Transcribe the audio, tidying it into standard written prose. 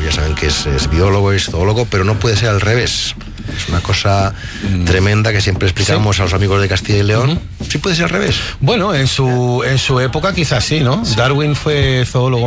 ya saben que es biólogo, es zoólogo, pero no puede ser al revés. Es una cosa tremenda que siempre explicamos a los amigos de Castilla y León. Sí puede ser al revés. Bueno, en su época quizás sí, ¿no? Sí. Darwin fue zoólogo